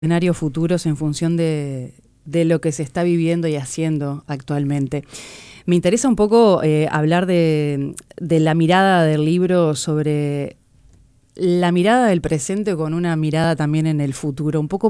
Escenarios futuros en función de lo que se está viviendo y haciendo actualmente. Me interesa un poco hablar de la mirada del libro sobre la mirada del presente con una mirada también en el futuro. Un poco